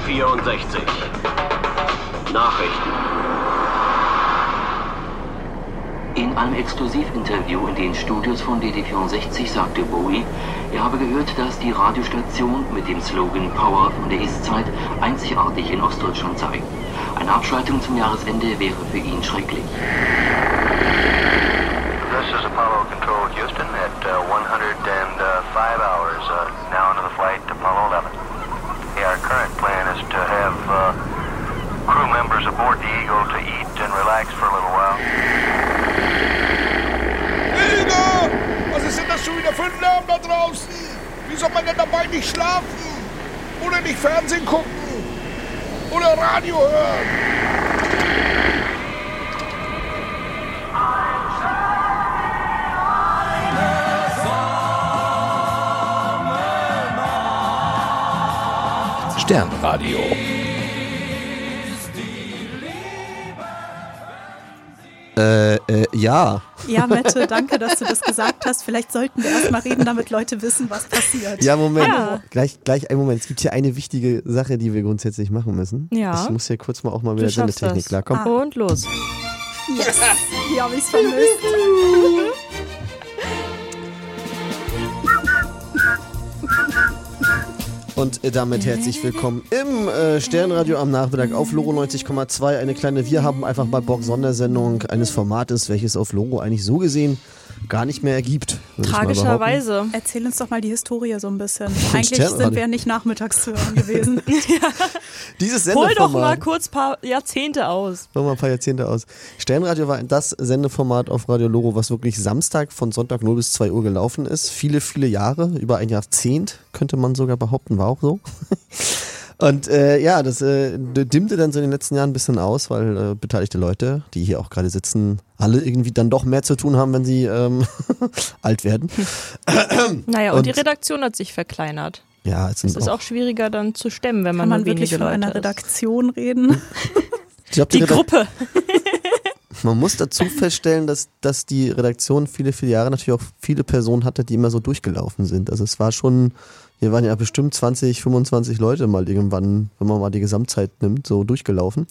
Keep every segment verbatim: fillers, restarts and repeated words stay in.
vierundsechzig. Nachrichten. In einem Exklusivinterview in den Studios von D D vierundsechzig sagte Bowie, er habe gehört, dass die Radiostation mit dem Slogan Power von der Ist-Zeit einzigartig in Ostdeutschland sei. Eine Abschaltung zum Jahresende wäre für ihn schrecklich. This is Apollo Control Houston at uh, one hundred five hours, uh, now into the flight Apollo eleven. Yeah, our current plan is to have uh, crew members aboard the Eagle to eat and relax for a little while. Hilde! Was ist denn das schon wieder für ein Lärm da draußen? Wie soll man denn dabei nicht schlafen? Oder nicht Fernsehen gucken? Oder Radio hören? Sternradio. Äh, äh, ja. Ja, Mette, danke, dass du das gesagt hast. Vielleicht sollten wir erst mal reden, damit Leute wissen, was passiert. Ja, Moment. Ja. Gleich, gleich einen Moment. Es gibt hier eine wichtige Sache, die wir grundsätzlich machen müssen. Ja. Ich muss hier kurz mal auch mal mit Du der Sendetechnik das. klarkommen. Ah. Und los. Yes, hier habe ich es vermisst. Und äh, damit herzlich willkommen im äh, Sternradio am Nachmittag auf Loro neunzig Komma zwei. Eine kleine Wir haben einfach mal Bock Sondersendung eines Formates, welches auf Loro eigentlich so gesehen gar nicht mehr ergibt. Tragischerweise. Erzähl uns doch mal die Historie so ein bisschen. Eigentlich Sternradio. sind wir ja nicht nachmittags zu hören gewesen. Dieses Hol Sendeformat. doch mal kurz ein paar Jahrzehnte aus. Machen wir ein paar Jahrzehnte aus. Sternradio war das Sendeformat auf Radio Loro, was wirklich Samstag von Sonntag null bis zwei Uhr gelaufen ist. Viele, viele Jahre, über ein Jahrzehnt, könnte man sogar behaupten, war auch so. Und äh, ja, das äh, dimmte dann so in den letzten Jahren ein bisschen aus, weil äh, beteiligte Leute, die hier auch gerade sitzen, alle irgendwie dann doch mehr zu tun haben, wenn sie ähm, alt werden. Naja, und, Und- die Redaktion hat sich verkleinert. Ja, es Es sind ist auch, auch schwieriger dann zu stemmen, wenn man, Kann man nur wirklich wenige von Leute einer ist. Redaktion reden? ich glaub, Die Redak- Gruppe. Man muss dazu feststellen, dass, dass die Redaktion viele, viele Jahre natürlich auch viele Personen hatte, die immer so durchgelaufen sind. Also es war schon, hier waren ja bestimmt zwanzig, fünfundzwanzig Leute mal irgendwann, wenn man mal die Gesamtzeit nimmt, so durchgelaufen.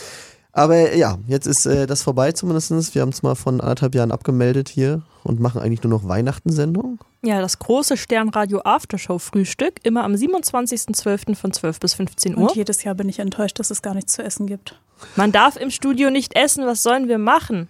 Aber ja, jetzt ist äh, das vorbei zumindest. Wir haben es mal von anderthalb Jahren abgemeldet hier und machen eigentlich nur noch Weihnachtensendung. Ja, das große Sternradio Aftershow Frühstück, immer am siebenundzwanzigsten zwölften von zwölf bis fünfzehn Uhr. Und jedes Jahr bin ich enttäuscht, dass es gar nichts zu essen gibt. Man darf im Studio nicht essen, was sollen wir machen?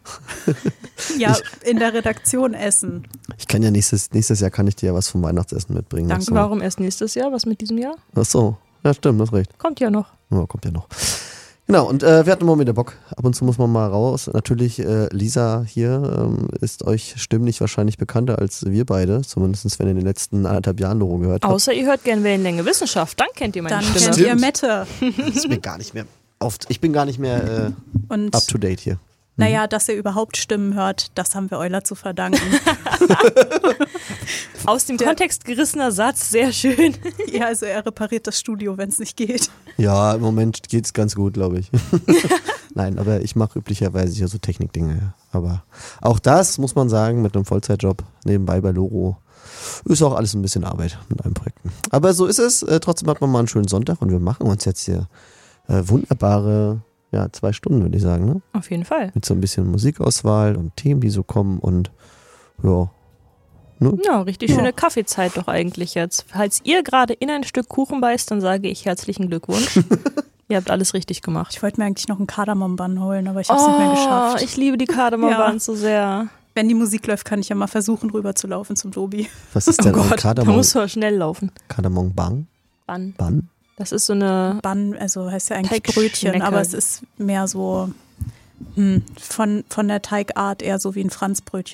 Ja, in der Redaktion essen. Ich kann ja nächstes, nächstes Jahr kann ich dir ja was vom Weihnachtsessen mitbringen. Danke. Ach so. Warum erst nächstes Jahr? Was mit diesem Jahr? Ach so, ja stimmt, du hast recht. Kommt ja noch. Ja, kommt ja noch. Genau, und äh, wir hatten immer wieder Bock. Ab und zu muss man mal raus. Natürlich, äh, Lisa hier ähm, ist euch stimmlich wahrscheinlich bekannter als wir beide. Zumindest wenn ihr in den letzten anderthalb Jahren Loro gehört habt. Außer ihr hört gern Wellenlänge Wissenschaft, dann kennt ihr meine Dann Stimme. kennt Stimmt. ihr Mette. Das ist mir gar nicht mehr oft. Ich bin gar nicht mehr äh, Und up to date hier. naja, dass ihr überhaupt Stimmen hört, das haben wir Euler zu verdanken. Aus dem Kontext gerissener Satz, sehr schön. Ja, also er repariert das Studio, wenn es nicht geht. Ja, im Moment geht's ganz gut, glaube ich. Nein, aber ich mache üblicherweise hier so Technikdinge. ja. Aber auch das, muss man sagen, mit einem Vollzeitjob nebenbei bei Loro ist auch alles ein bisschen Arbeit mit einem Projekten. Aber so ist es. Äh, trotzdem hat man mal einen schönen Sonntag und wir machen uns jetzt hier äh, wunderbare ja, zwei Stunden, würde ich sagen. Ne? Auf jeden Fall. Mit so ein bisschen Musikauswahl und Themen, die so kommen und ja. Ne? Ja, richtig Ja. schöne Kaffeezeit doch eigentlich jetzt. Falls ihr gerade in ein Stück Kuchen beißt, dann sage ich herzlichen Glückwunsch. Ihr habt alles richtig gemacht. Ich wollte mir eigentlich noch einen Kardamombann holen, aber ich habe es nicht mehr geschafft. Oh, ich liebe die Kardamombann Ja. so sehr. Wenn die Musik läuft, kann ich ja mal versuchen, rüber zu laufen zum Dobi. Was ist denn Oh ein Gott, da Kardamom? muss man schnell laufen. Kardamom Bang? Bann. Bann? Das ist so eine... Bann, also heißt ja eigentlich Teigschnecke. Brötchen, aber es ist mehr so hm, von, von der Teigart eher so wie ein Franzbrötchen.